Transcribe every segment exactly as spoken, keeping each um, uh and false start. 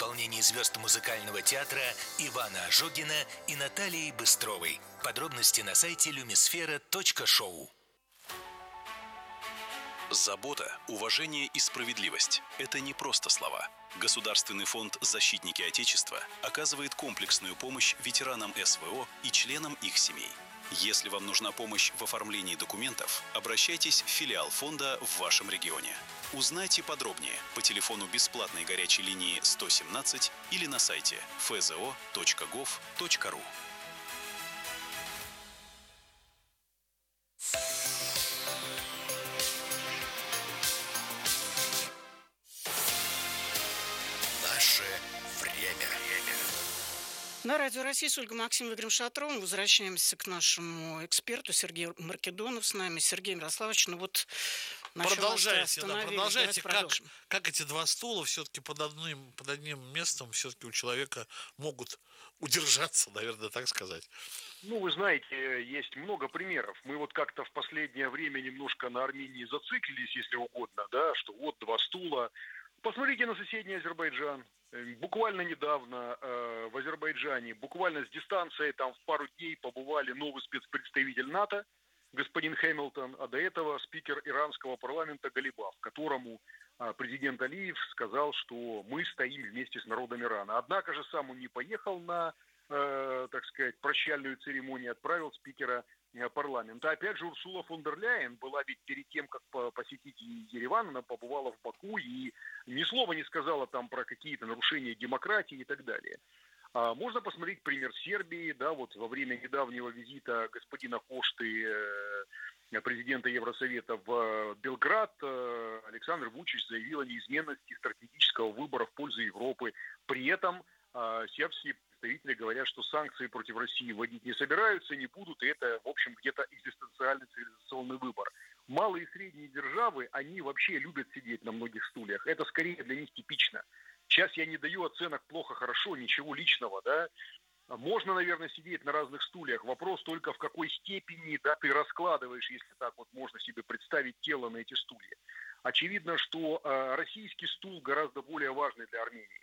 исполнении звезд музыкального театра Ивана Ожогина и Натальи Быстровой. Подробности на сайте люмисфера точка шоу. Забота, уважение и справедливость – это не просто слова. Государственный фонд «Защитники Отечества» оказывает комплексную помощь ветеранам эс вэ о и членам их семей. Если вам нужна помощь в оформлении документов, обращайтесь в филиал фонда в вашем регионе. Узнайте подробнее по телефону бесплатной горячей линии сто семнадцать или на сайте эф зэ о точка гов точка ру. Наше время. На Радио России с Ольгой Максимовной, Игорем Шатровым возвращаемся к нашему эксперту Сергею Маркедонов с нами. Сергей Мирославович, ну вот продолжайте, да, продолжайте, как, как эти два стула все-таки под одним, под одним местом все-таки у человека могут удержаться, наверное, так сказать. Ну, вы знаете, есть много примеров. Мы вот как-то в последнее время немножко на Армении зациклились, если угодно, да, что вот два стула. Посмотрите на соседний Азербайджан. Буквально недавно э, в Азербайджане, буквально с дистанции, там в пару дней побывали новый спецпредставитель НАТО, господин Хэмилтон, а до этого спикер иранского парламента Галибаф, которому э, президент Алиев сказал, что мы стоим вместе с народом Ирана. Однако же сам он не поехал на, э, так сказать, прощальную церемонию, отправил спикера э, парламента. Опять же, Урсула фон дер Ляйен была ведь перед тем, как посетить Ереван, она побывала в Баку и ни слова не сказала там про какие-то нарушения демократии и так далее. А можно посмотреть пример Сербии, да, вот во время недавнего визита господина Кошты, э, президента Евросовета в Белград, э, Александр Вучич заявил о неизменности стратегического выбора в пользу Европы. При этом э, сербские представители говорят, что санкции против России вводить не собираются, не будут, и это, в общем, где-то экзистенциальный цивилизационный выбор. Малые и средние державы, они вообще любят сидеть на многих стульях. Это скорее для них типично. Сейчас я не даю оценок плохо-хорошо, ничего личного, да. Можно, наверное, сидеть на разных стульях. Вопрос только в какой степени, да, ты раскладываешь, если так вот можно себе представить, тело на эти стулья. Очевидно, что э, российский стул гораздо более важный для Армении.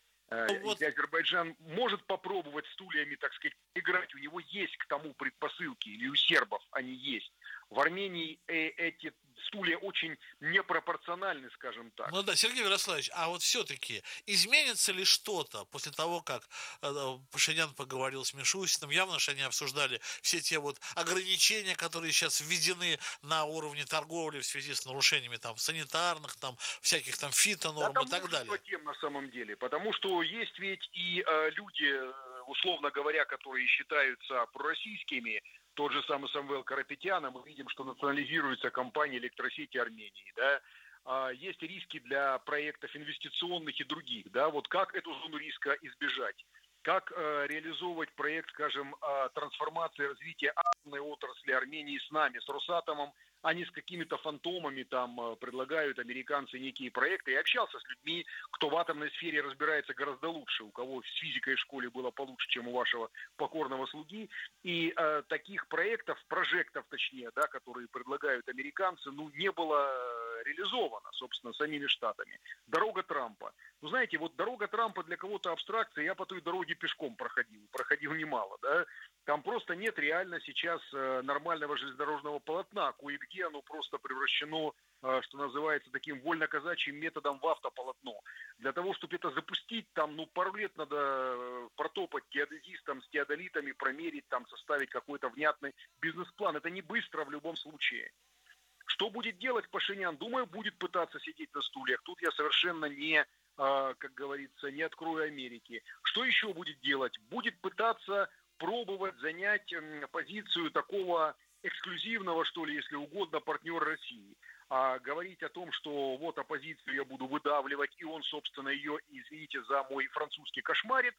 Э, вот. Если Азербайджан может попробовать стульями, так сказать, играть, у него есть к тому предпосылки, или у сербов они есть. В Армении э, эти стулья очень непропорциональны, скажем так. Ну да, Сергей Ярославович, а вот все-таки изменится ли что-то после того, как э, Пашинян поговорил с Мишустиным? Явно же они обсуждали все те вот ограничения, которые сейчас введены на уровне торговли в связи с нарушениями там санитарных, там всяких там фитонорм да, и так далее. Тем на самом деле, потому что есть ведь и э, люди, условно говоря, которые считаются пророссийскими. Тот же самый Самвел Карапетян, мы видим, что национализируется компания электросети Армении, да. А, есть риски для проектов инвестиционных и других, да. Вот как эту зону риска избежать? Как э, реализовывать проект, скажем, э, трансформации развития атомной отрасли Армении с нами, с Росатомом, а не с какими-то фантомами, там э, предлагают американцы некие проекты. Я общался с людьми, кто в атомной сфере разбирается гораздо лучше, у кого с физикой в школе было получше, чем у вашего покорного слуги. И э, таких проектов, прожектов точнее, да, которые предлагают американцы, ну, не было реализовано, собственно, самими штатами. Дорога Трампа. Ну, знаете, вот дорога Трампа для кого-то абстракция, я по той дороге пешком проходил, проходил немало, да. Там просто нет реально сейчас э, нормального железнодорожного полотна. Кое-где оно просто превращено, э, что называется, таким вольно-казачьим методом в автополотно. Для того, чтобы это запустить, там, ну, пару лет надо э, протопать геодезистам с теодолитами, промерить, там, составить какой-то внятный бизнес-план. Это не быстро в любом случае. Что будет делать Пашинян? Думаю, будет пытаться сидеть на стульях. Тут я совершенно не, э, как говорится, не открою Америки. Что еще будет делать? Будет пытаться пробовать занять позицию такого эксклюзивного, что ли, если угодно, партнера России. А говорить о том, что вот оппозицию я буду выдавливать, и он, собственно, ее, извините за мой французский, кошмарит,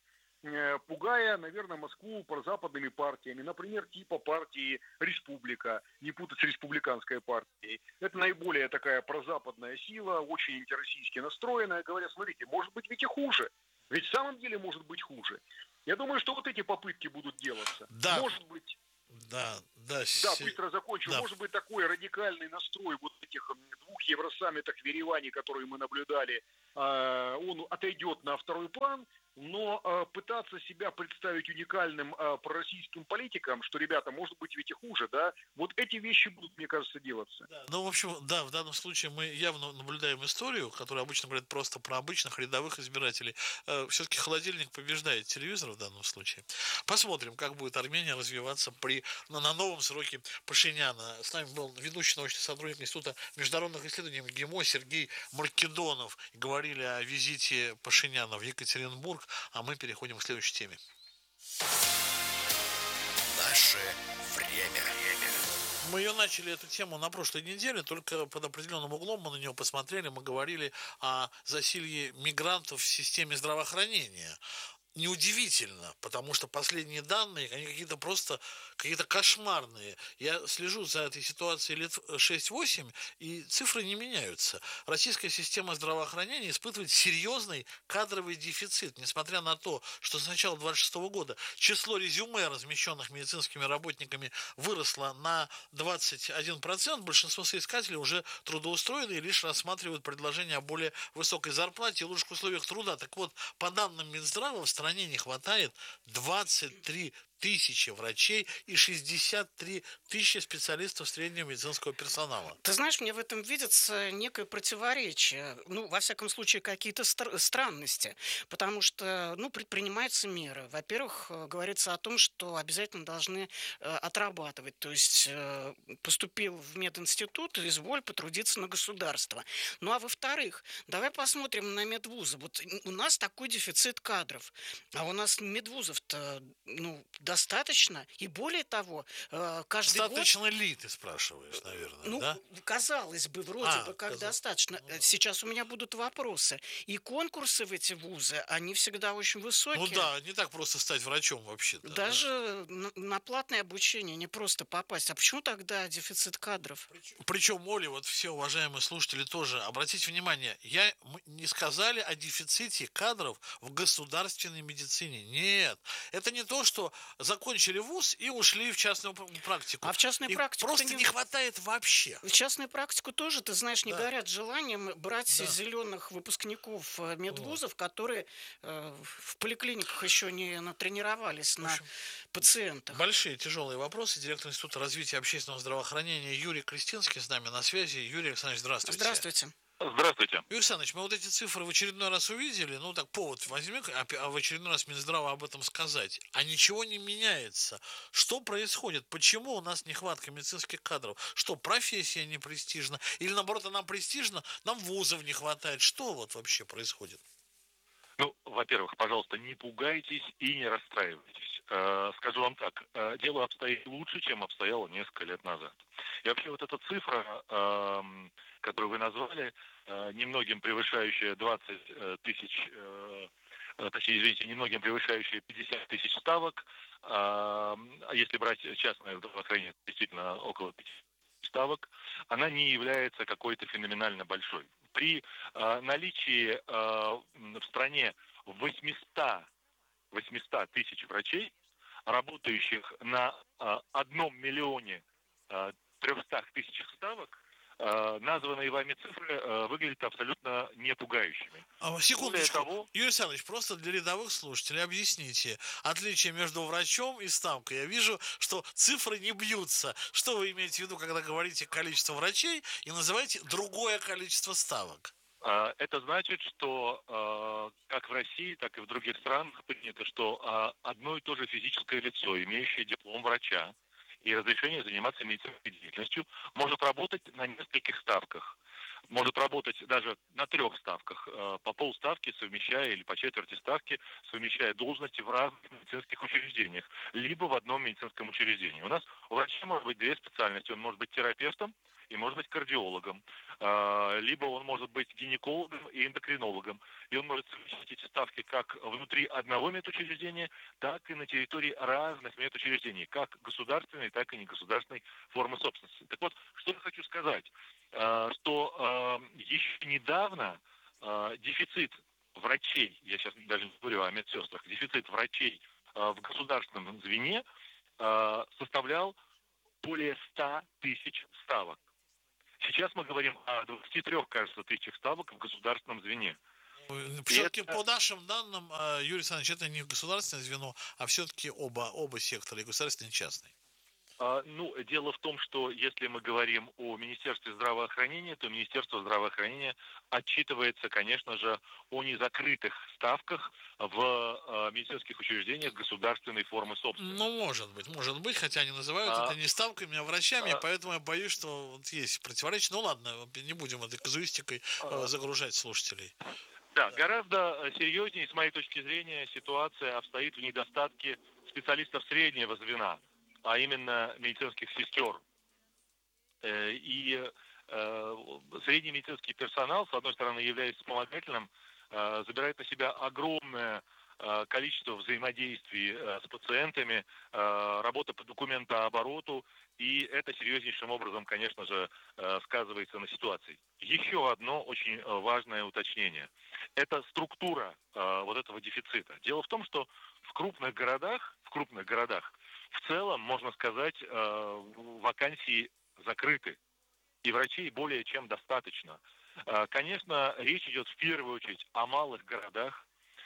пугая, наверное, Москву прозападными партиями, например, типа партии «Республика», не путать с республиканской партией. Это наиболее такая прозападная сила, очень антироссийски настроенная. Говорят, смотрите, может быть ведь и хуже. Ведь в самом деле может быть хуже. Я думаю, что вот эти попытки будут делаться. Да. Может быть, да, да, да, быстро закончу. Да. Может быть, такой радикальный настрой вот этих двух евросаммитах в Ереване, которые мы наблюдали он отойдет на второй план, но э, пытаться себя представить уникальным э, пророссийским политиком, что, ребята, может быть ведь и хуже, да, вот эти вещи будут, мне кажется, делаться. Да. Ну, в общем, да, в данном случае мы явно наблюдаем историю, которая обычно говорит просто про обычных рядовых избирателей. Э, все-таки холодильник побеждает телевизор в данном случае. Посмотрим, как будет Армения развиваться при, на, на новом сроке Пашиняна. С нами был ведущий научный сотрудник Института международных исследований МГИМО Сергей Маркедонов. Говорили о визите Пашиняна в Екатеринбург, а мы переходим к следующей теме. Наше время. Мы ее начали, эту тему, на прошлой неделе, только под определенным углом мы на нее посмотрели, мы говорили о засилье мигрантов в системе здравоохранения. Неудивительно, потому что последние данные, они какие-то просто, какие-то кошмарные. Я слежу за этой ситуацией лет шесть-восемь, и цифры не меняются. Российская система здравоохранения испытывает серьезный кадровый дефицит, несмотря на то, что с начала двадцать шестого года число резюме, размещенных медицинскими работниками, выросло на двадцать один процент, большинство соискателей уже трудоустроены и лишь рассматривают предложения о более высокой зарплате и лучших условиях труда. Так вот, по данным Минздрава, в стране не хватает двадцать три тысячи врачей и шестьдесят три тысячи специалистов среднего медицинского персонала. Ты знаешь, мне в этом видится некое противоречие, ну, во всяком случае, какие-то стр- странности, потому что, ну, предпринимаются меры. Во-первых, э, говорится о том, что обязательно должны э, отрабатывать, то есть э, поступил в мединститут, изволь потрудиться на государство. Ну, а во-вторых, давай посмотрим на медвузы. Вот у нас такой дефицит кадров, а у нас медвузов-то, ну, достаточно, и более того, э, каждый Достаточно год... ли, ты спрашиваешь, наверное, Ну, да? казалось бы, вроде А, бы как казалось. достаточно. Ну, да. Сейчас у меня будут вопросы. И конкурсы в эти вузы, они всегда очень высокие. Ну да, не так просто стать врачом вообще-то. Даже да. на, на платное обучение не просто попасть. А почему тогда дефицит кадров? Причем, причем, Оля, вот все уважаемые слушатели тоже, обратите внимание, я, мы не сказали о дефиците кадров в государственной медицине. Нет, это не то, что закончили вуз и ушли в частную практику. А в частную Их практику просто не... не хватает вообще. В частную практику тоже, ты знаешь, не Да. горят желанием брать Да. зеленых выпускников э, медвузов, которые э, в поликлиниках еще не натренировались на общем, пациентах. Большие тяжелые вопросы. Директор Института развития общественного здравоохранения Юрий Крестинский с нами на связи. Юрий Александрович, здравствуйте. Здравствуйте. Здравствуйте. Юрий Александрович, мы вот эти цифры в очередной раз увидели, ну так повод возьми, а в очередной раз Минздрава об этом сказать, а ничего не меняется. Что происходит? Почему у нас нехватка медицинских кадров? Что, профессия не престижна? Или наоборот, она престижна, нам вузов не хватает? Что вот вообще происходит? Ну, во-первых, пожалуйста, не пугайтесь и не расстраивайтесь. Э, скажу вам так, э, дело обстоит лучше, чем обстояло несколько лет назад. И вообще вот эта цифра, э, которую вы назвали, э, немногим превышающая двадцать тысяч, э, точнее, извините, немногим превышающая пятьдесят тысяч ставок, э, если брать частное здравоохранение, действительно около пятидесяти ставок, она не является какой-то феноменально большой. При э, наличии э, в стране восемьсот тысяч врачей, работающих на э, одном миллионе э, трехстах тысячах ставок, э, названные вами цифры э, выглядят абсолютно не пугающими. А, секундочку, того, Юрий Александрович, просто для рядовых слушателей объясните отличие между врачом и ставкой. Я вижу, что цифры не бьются. Что вы имеете в виду, когда говорите количество врачей и называете другое количество ставок? Это значит, что как в России, так и в других странах принято, что одно и то же физическое лицо, имеющее диплом врача и разрешение заниматься медицинской деятельностью, может работать на нескольких ставках. Может работать даже на трех ставках, по полставки совмещая или по четверти ставки, совмещая должности в разных медицинских учреждениях, либо в одном медицинском учреждении. У нас у врача может быть две специальности. Он может быть терапевтом и может быть кардиологом, либо он может быть гинекологом и эндокринологом. И он может совмещать эти ставки как внутри одного медучреждения, так и на территории разных медучреждений, как государственной, так и негосударственной формы собственности. Так вот, что я хочу сказать, что еще недавно дефицит врачей, я сейчас даже не говорю о медсестрах, дефицит врачей в государственном звене составлял более ста тысяч ставок. Сейчас мы говорим о двадцати трёх, кажется, тысячах ставок в государственном звене. Все-таки это... по нашим данным, Юрий Александрович, это не государственное звено, а все-таки оба, оба сектора, и государственный, и частный. Ну, дело в том, что если мы говорим о Министерстве здравоохранения, то Министерство здравоохранения отчитывается, конечно же, о незакрытых ставках в медицинских учреждениях государственной формы собственности. Ну, может быть, может быть, хотя они называют а, это не ставками, а врачами, а, поэтому я боюсь, что вот есть противоречие. Ну, ладно, не будем этой казуистикой а, загружать слушателей. Да, гораздо серьезнее, с моей точки зрения, ситуация обстоит в недостатке специалистов среднего звена, а именно медицинских сестер. И средний медицинский персонал, с одной стороны, являясь вспомогательным, забирает на себя огромное количество взаимодействий с пациентами, работа по документообороту, и это серьезнейшим образом, конечно же, сказывается на ситуации. Еще одно очень важное уточнение. Это структура вот этого дефицита. Дело в том, что в крупных городах, в крупных городах в целом, можно сказать, вакансии закрыты, и врачей более чем достаточно. Конечно, речь идет в первую очередь о малых городах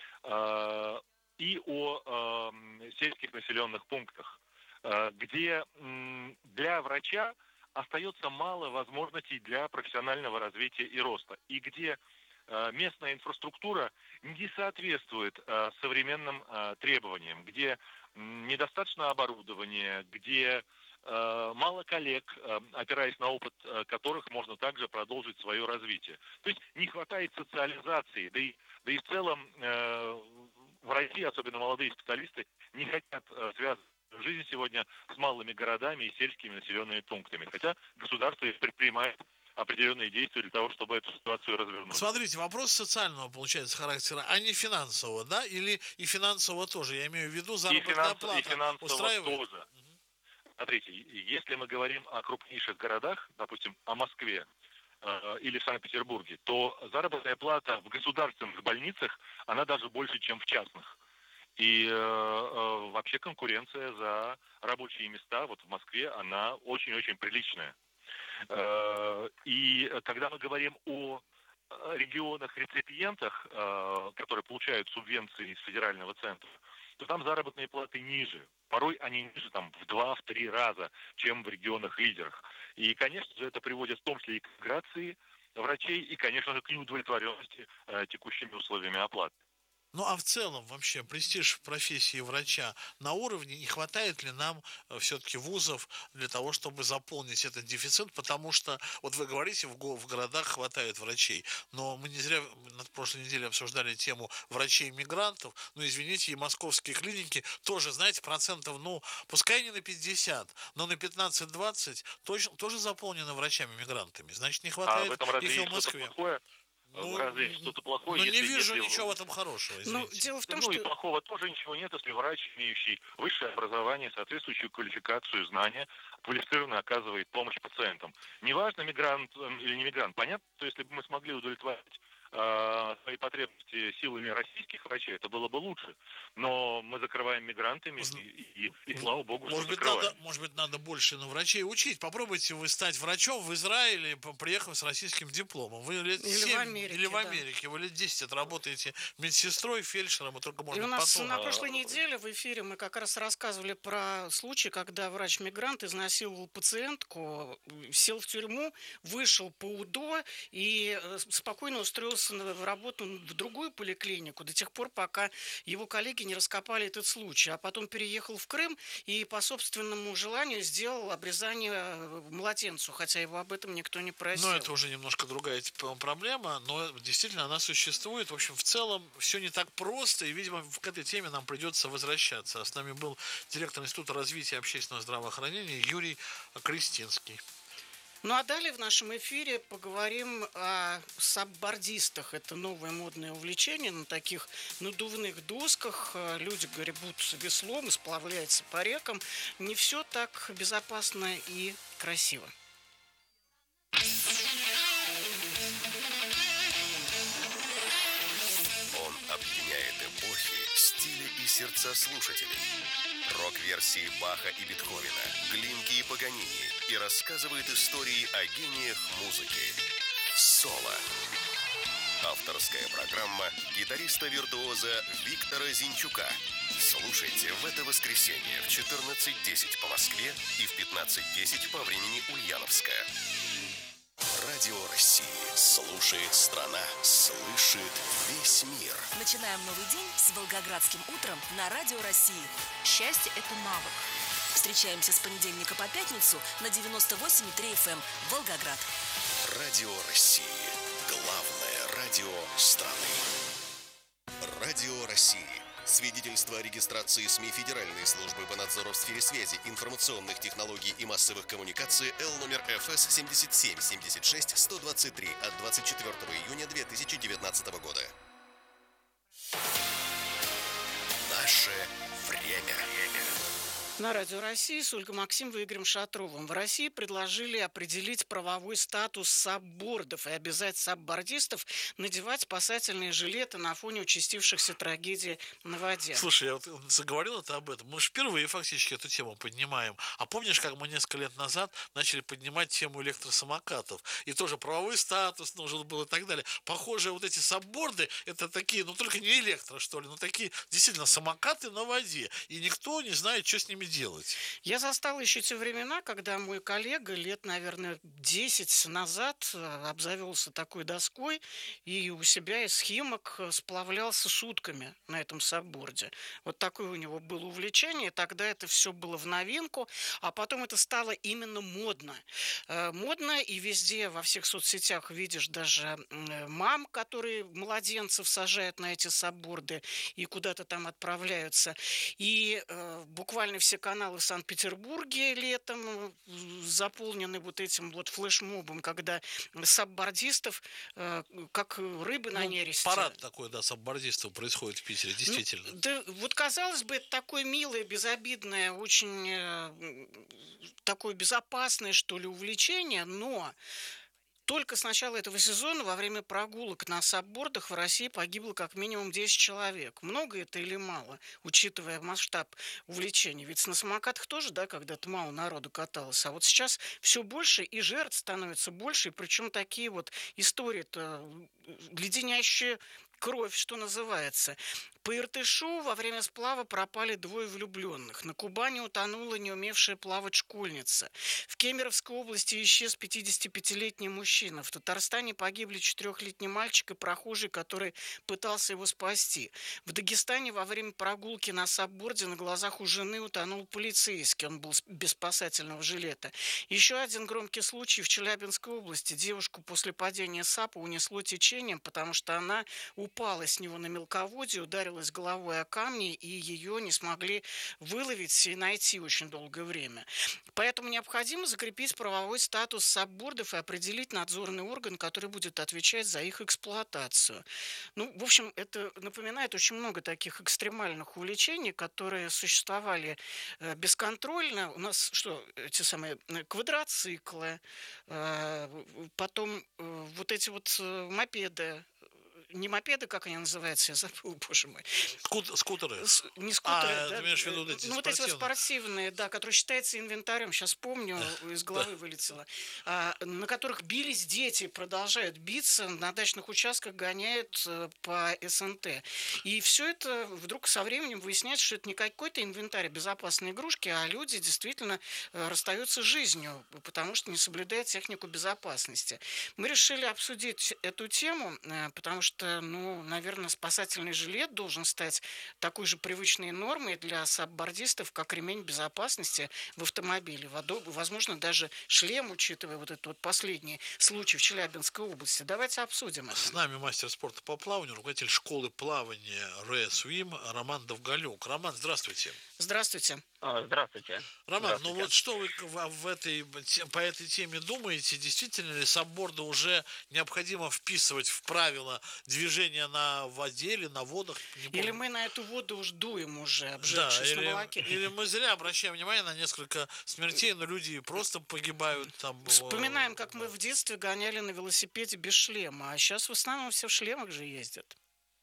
и о сельских населенных пунктах, где для врача остается мало возможностей для профессионального развития и роста, и где местная инфраструктура не соответствует современным требованиям, где недостаточно оборудования, где мало коллег, опираясь на опыт которых можно также продолжить свое развитие. То есть не хватает социализации, да и, да и в целом врачи, особенно молодые специалисты, не хотят связывать жизнь сегодня с малыми городами и сельскими населенными пунктами, хотя государство предпринимает определенные действия для того, чтобы эту ситуацию развернуть. Смотрите, вопрос социального, получается, характера, а не финансового, да? Или и финансового тоже? Я имею в виду заработная и финанс... плата. И финансового устраивает? тоже. Угу. Смотрите, если мы говорим о крупнейших городах, допустим, о Москве э, или Санкт-Петербурге, то заработная плата в государственных больницах, она даже больше, чем в частных. И э, э, вообще конкуренция за рабочие места вот в Москве, она очень-очень приличная. И когда мы говорим о регионах-реципиентах, которые получают субвенции из федерального центра, то там заработные платы ниже. Порой они ниже там, в два-три раза, чем в регионах-лидерах. И, конечно же, это приводит в том числе и к миграции врачей, и, конечно же, к неудовлетворенности текущими условиями оплаты. Ну, а в целом вообще престиж профессии врача на уровне, не хватает ли нам все-таки вузов для того, чтобы заполнить этот дефицит, потому что, вот вы говорите, в, го- в городах хватает врачей, но мы не зря на прошлой неделе обсуждали тему врачей-мигрантов, ну, извините, и московские клиники тоже, знаете, процентов, ну, пускай не на пятьдесят, но на пятнадцать-двадцать точно, тоже заполнены врачами-мигрантами, значит, не хватает а в этом разве их и в есть Москве. Что-то плохое? Ну, разве что-то плохое, ну если, не вижу если... ничего в этом хорошего, извините. Ну, дело в том, ну, что... и плохого тоже ничего нет, если врач, имеющий высшее образование, соответствующую квалификацию, знания, квалифицированно оказывает помощь пациентам. Неважно, мигрант или не мигрант. Понятно, что если бы мы смогли удовлетворить э, свои потребности силами российских врачей, это было бы лучше. Но мы закрываем мигрантами, и, и, и слава богу, может что быть, закрываем. Надо, может быть, надо больше на врачей учить. Попробуйте вы стать врачом в Израиле, приехав с российским дипломом. Вы лет или семь, в Америке, или в да. Америке, вы лет десять отработаете медсестрой, фельдшером, и только, может И у быть, нас потом... на прошлой неделе в эфире мы как раз рассказывали про случай, когда врач-мигрант изнасиловал пациентку, сел в тюрьму, вышел по УДО и спокойно устроился на работу в другую поликлинику до тех пор, пока его коллеги не раскопали этот случай. А потом переехал в Крым и по собственному желанию сделал обрезание младенцу, хотя его об этом никто не просил. Ну, это уже немножко другая проблема, но действительно она существует. В общем, в целом все не так просто, и, видимо, к этой теме нам придется возвращаться. А с нами был директор Института развития общественного здравоохранения Юрий Крестинский. Ну а далее в нашем эфире поговорим о саббордистах. Это новое модное увлечение. На таких надувных досках люди гребут веслом и сплавляются по рекам. Не все так безопасно и красиво. Он объединяет эпохи, стили и сердца слушателей. Рок-версии Баха и Бетховена, Глинки и Паганини, и рассказывает истории о гениях музыки. Соло. Авторская программа гитариста-виртуоза Виктора Зинчука. Слушайте в это воскресенье в четырнадцать десять по Москве и в пятнадцать десять по времени Ульяновская. Радио России. Слушает страна. Слышит весь мир. Начинаем новый день с Волгоградским утром на Радио России. Счастье – это навык. Встречаемся с понедельника по пятницу на девяносто восемь и три эф эм Волгоград. Радио России. Главное радио страны. Радио России. Свидетельство о регистрации СМИ Федеральной службы по надзору в сфере связи, информационных технологий и массовых коммуникаций Л номер эф эс семьдесят семь семьдесят шесть сто двадцать три от двадцать четвёртого июня две тысячи девятнадцатого года. Наше время. На Радио России с Ольгой Максимовой и Игорем Шатровым. В России предложили определить правовой статус саббордов и обязать саббордистов надевать спасательные жилеты на фоне участившихся трагедий на воде. Слушай, я вот заговорил это об этом. Мы же впервые фактически эту тему поднимаем. А помнишь, как мы несколько лет назад начали поднимать тему электросамокатов? И тоже правовой статус нужен был и так далее. Похоже, вот эти сабборды, это такие, ну только не электро, что ли, но такие действительно самокаты на воде. И никто не знает, что с ними делать. Я застала еще те времена, когда мой коллега лет, наверное, десять назад обзавелся такой доской и у себя из Химок сплавлялся сутками на этом сабборде. Вот такое у него было увлечение. Тогда это все было в новинку, а потом это стало именно модно. Модно, и везде, во всех соцсетях видишь даже мам, которые младенцев сажают на эти сабборды и куда-то там отправляются. И э, буквально все каналы в Санкт-Петербурге летом заполнены вот этим вот флешмобом, когда саббордистов э, как рыбы ну, на нересте. Парад такой, да, саббордистов происходит в Питере, действительно. Ну, да, вот казалось бы, это такое милое, безобидное, очень э, такое безопасное, что ли, увлечение, но только с начала этого сезона во время прогулок на саббордах в России погибло как минимум десять человек. Много это или мало, учитывая масштаб увлечения? Ведь на самокатах тоже, да, когда-то мало народу каталось. А вот сейчас все больше, и жертв становится больше. И причем такие вот истории-то леденящие кровь, что называется. По Иртышу во время сплава пропали двое влюбленных. На Кубани утонула не умевшая плавать школьница. В Кемеровской области исчез пятидесятипятилетний мужчина. В Татарстане погибли четырехлетний мальчик и прохожий, который пытался его спасти. В Дагестане во время прогулки на сабборде на глазах у жены утонул полицейский. Он был без спасательного жилета. Еще один громкий случай в Челябинской области. Девушку после падения сапа унесло течением, потому что она упала с него на мелководье, ударилась головой о камни, и ее не смогли выловить и найти очень долгое время. Поэтому необходимо закрепить правовой статус саббордов и определить надзорный орган, который будет отвечать за их эксплуатацию. Ну, в общем, это напоминает очень много таких экстремальных увлечений, которые существовали э, бесконтрольно. У нас что, эти самые квадроциклы, э, потом э, вот эти вот э, мопеды, не мопеды, как они называются, я забыл, боже мой. Скут, скутеры? С, не скутеры, а, да. Ты имеешь в виду вот эти ну, вот эти вот спортивные, да, которые считаются инвентарем, сейчас помню, из головы вылетело, а, на которых бились дети, продолжают биться, на дачных участках гоняют по эс эн тэ. И все это вдруг со временем выясняется, что это не какой-то инвентарь безопасной игрушки, а люди действительно расстаются с жизнью, потому что не соблюдают технику безопасности. Мы решили обсудить эту тему, потому что ну, наверное, спасательный жилет должен стать такой же привычной нормой для саббордистов, как ремень безопасности в автомобиле. Возможно, даже шлем, учитывая вот этот вот последний случай в Челябинской области. Давайте обсудим это. С нами мастер спорта по плаванию, руководитель школы плавания РЭСВИМ Роман Довголюк. Роман, здравствуйте. Здравствуйте. Здравствуйте. Роман, ну вот что вы в этой, по этой теме думаете? Действительно ли сабборды уже необходимо вписывать в правила движения на воде или на водах? Или мы на эту воду уж дуем уже, обжегшись да, на или, молоке. Или мы зря обращаем внимание на несколько смертей, но люди просто погибают там. Вспоминаем, как мы в детстве гоняли на велосипеде без шлема, а сейчас в основном все в шлемах же ездят.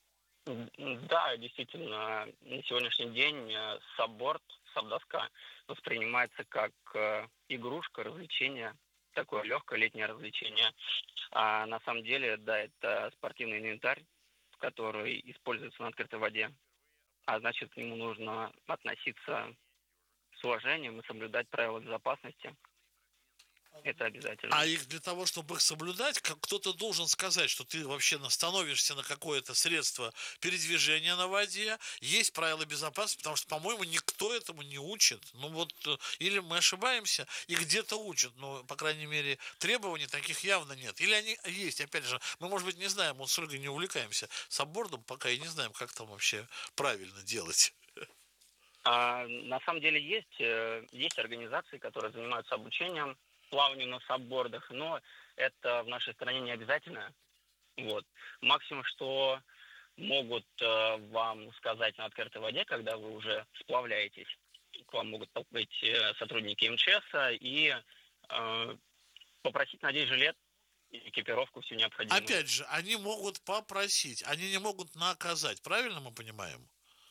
Да, действительно, на сегодняшний день сабборд, сабдоска воспринимается как игрушка, развлечение такое легкое летнее развлечение. А на самом деле, да, это спортивный инвентарь, который используется на открытой воде. А значит, к нему нужно относиться с уважением и соблюдать правила безопасности. Это обязательно. А их для того, чтобы их соблюдать, как кто-то должен сказать, что ты вообще становишься на какое-то средство передвижения на воде. Есть правила безопасности, потому что, по-моему, никто этому не учит. Ну вот, э, или мы ошибаемся, и где-то учат. Но, по крайней мере, требований таких явно нет. Или они есть, опять же, мы, может быть, не знаем, вот с Ольгой не увлекаемся саббордом, пока и не знаем, как там вообще правильно делать. А, на самом деле есть, э, есть организации, которые занимаются обучением плаванию на саббордах, но это в нашей стране не обязательно. Вот. Максимум, что могут э, вам сказать на открытой воде, когда вы уже сплавляетесь, к вам могут быть э, сотрудники эм че эс и э, попросить надеть жилет и экипировку всю необходимую. Опять же, они могут попросить, они не могут наказать, правильно мы понимаем?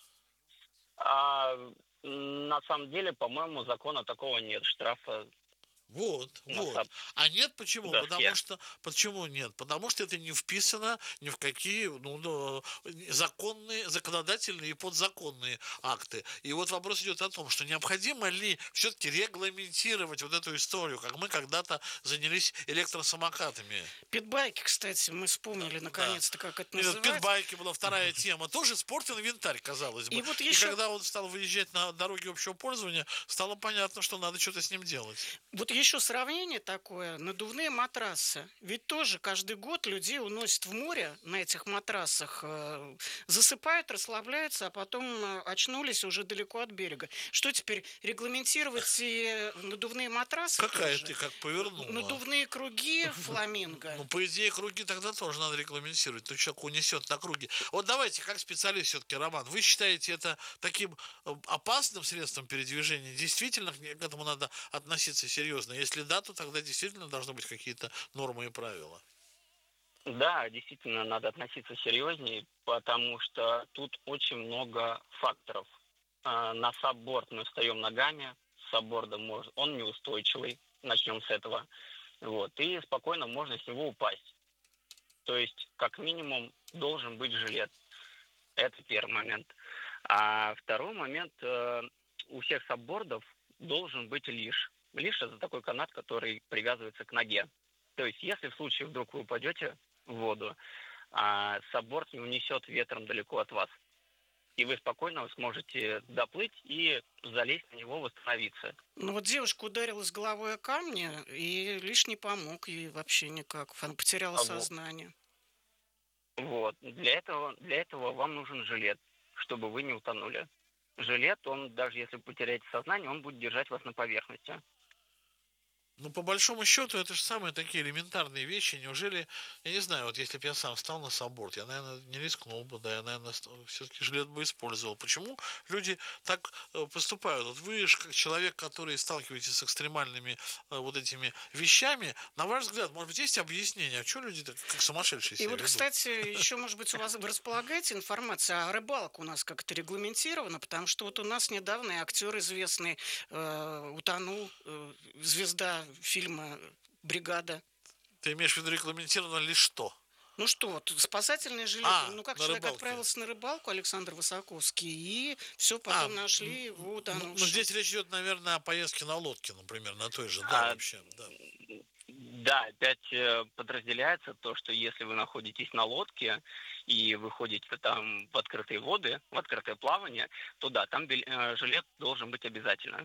А, на самом деле, по-моему, закона такого нет, штрафа. Вот, На вот. саб- А нет почему? доске. Потому что почему нет? Потому что это не вписано ни в какие ну, ну, законные, законодательные и подзаконные акты. И вот вопрос идет о том, что необходимо ли все-таки регламентировать вот эту историю, как мы когда-то занялись электросамокатами. Питбайки, кстати, мы вспомнили наконец-то, как это Или называется. питбайки была вторая тема. Тоже спорт-инвентарь, казалось бы. И вот И еще- когда он стал выезжать на дороги общего пользования, стало понятно, что надо что-то с ним делать. Вот еще сравнение такое, надувные матрасы. Ведь тоже каждый год людей уносят в море на этих матрасах, э, засыпают, расслабляются, а потом э, очнулись уже далеко от берега. Что теперь, регламентировать и надувные матрасы Какая тоже? ты как повернула? Надувные круги фламинго. Ну, по идее, круги тогда тоже надо регламентировать. То человек унесет на круги. Вот давайте, как специалист все-таки, Роман, вы считаете это таким э, опасным средством передвижения? Действительно, к этому надо относиться серьезно? Если да, то тогда действительно должны быть какие-то нормы и правила. Да, действительно, надо относиться серьезнее, потому что тут очень много факторов. А, На сабборд мы встаем ногами, с сабборда может, он неустойчивый, начнем с этого. Вот, и спокойно можно с него упасть. То есть, как минимум, должен быть жилет. Это первый момент. А второй момент, э, у всех саббордов должен быть лиш. Лиш – это такой канат, который привязывается к ноге. То есть, если в случае вдруг вы упадете в воду, а сабборд не унесет ветром далеко от вас, и вы спокойно сможете доплыть и залезть на него, восстановиться. Ну вот девушка ударилась головой о камни, и лишь не помог ей вообще никак. Она потеряла А вот. сознание. Вот. Для этого, для этого вам нужен жилет, чтобы вы не утонули. Жилет, он, даже если вы потеряете сознание, он будет держать вас на поверхности. Ну, по большому счету, это же самые такие элементарные вещи. Неужели, я не знаю, вот если бы я сам встал на сабборд, я, наверное, не рискнул бы, да, я, наверное, все-таки жилет бы использовал. Почему люди так э, поступают? Вот вы же, как человек, который сталкиваетесь с экстремальными э, вот этими вещами, на ваш взгляд, может быть, есть объяснение, а что люди так как сумасшедшие И себя вот, ведут? кстати, еще, может быть, у вас вы располагаете информацией, а рыбалка у нас как-то регламентирована, потому что вот у нас недавно и актер известный э, утонул, э, звезда фильма «Бригада». Ты имеешь в виду регламентировано ли что? Ну что, вот спасательный жилет, А, ну как на человек рыбалке. отправился на рыбалку, Александр Высоковский, и все, потом А, нашли его Ну, утонувшим. ну, здесь речь идет, наверное, о поездке на лодке, например, на той же, да, А, вообще, да. Да, опять э, подразделяется то, что если вы находитесь на лодке и выходите там в открытые воды, в открытое плавание, то да, там бел- э, жилет должен быть обязательно.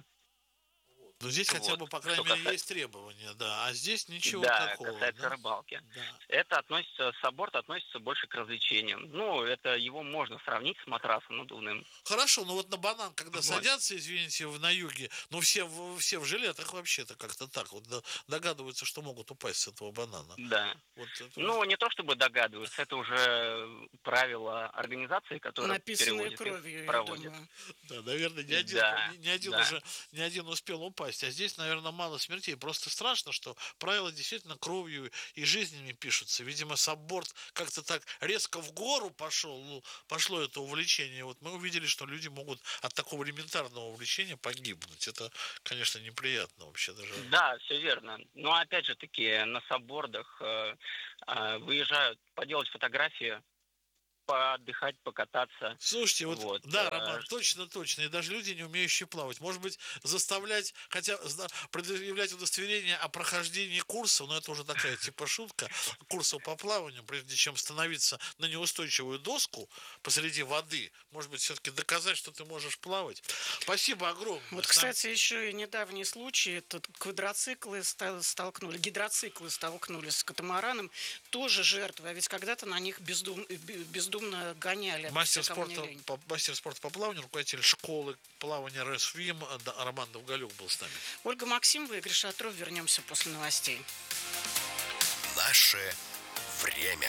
Но здесь хотя Вот. бы, по крайней Что мере, касается- есть требования, да, а здесь ничего да, такого. касается да? рыбалки. Да. Это относится, сабборд относится больше к развлечениям. Ну, это его можно сравнить с матрасом надувным. Хорошо, но вот на банан, когда Вот. садятся, извините, в- на юге, ну все, в- все в жилетах вообще-то как-то так вот да, догадываются, что могут упасть с этого банана. Да. Вот это- Ну, не то чтобы догадываются, это уже правила организации, которые Написанные перевозят их, кровью, я проводят. думаю. Да, наверное, ни один, Да, ни, ни один да. уже, ни один успел упасть. попасть. А здесь, наверное, мало смертей. Просто страшно, что правила действительно кровью и жизнями пишутся. Видимо, сабборд как-то так резко в гору пошел, ну, пошло это увлечение. Вот мы увидели, что люди могут от такого элементарного увлечения погибнуть. Это, конечно, неприятно вообще даже. Да, все верно. Но опять же таки на саббордах э, э, выезжают поделать фотографии, поотдыхать, покататься. Слушайте, вот, вот. да, Роман, точно, точно. И даже люди, не умеющие плавать. Может быть, заставлять, хотя предъявлять удостоверение о прохождении курса, но это уже такая типа шутка, курсов по плаванию, прежде чем становиться на неустойчивую доску посреди воды, может быть, все-таки доказать, что ты можешь плавать. Спасибо огромное. Вот, кстати, еще и недавний случай, это квадроциклы столкнули, гидроциклы столкнулись с катамараном, тоже жертвы, а ведь когда-то на них бездум, бездумно гоняли. Мастер спорта, по, мастер спорта по плаванию, руководитель школы плавания РЭСФИМ Роман Довголюк был с нами. Ольга Максимова, Игорь Шатров. Вернемся после новостей. Наше время.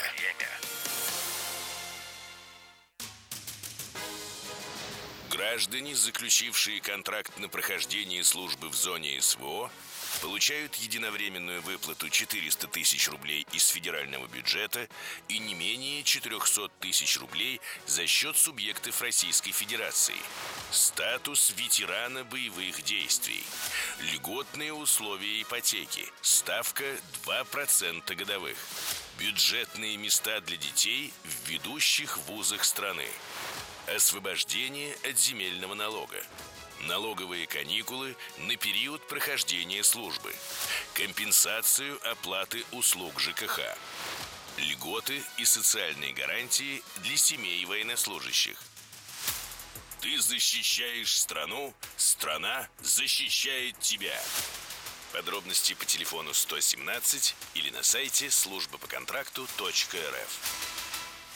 Граждане, заключившие контракт на прохождение службы в зоне СВО, получают единовременную выплату четыреста тысяч рублей из федерального бюджета и не менее четыреста тысяч рублей за счет субъектов Российской Федерации. Статус ветерана боевых действий. Льготные условия ипотеки. Ставка два процента годовых. Бюджетные места для детей в ведущих вузах страны. Освобождение от земельного налога. Налоговые каникулы на период прохождения службы. Компенсацию оплаты услуг ЖКХ. Льготы и социальные гарантии для семей военнослужащих. Ты защищаешь страну, страна защищает тебя. Подробности по телефону сто семнадцать или на сайте служба по контракту точка эр эф.